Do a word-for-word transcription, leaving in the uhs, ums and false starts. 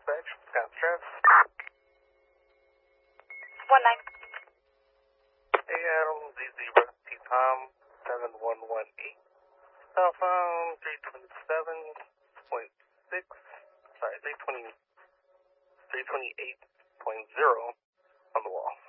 dispatch. Scott Stress. One nine. Hey Adam, Z Zebra, T Tom, seven one one eight. Cell phone three twenty-seven point six, sorry, three twenty, three twenty-eight point zero on the wall.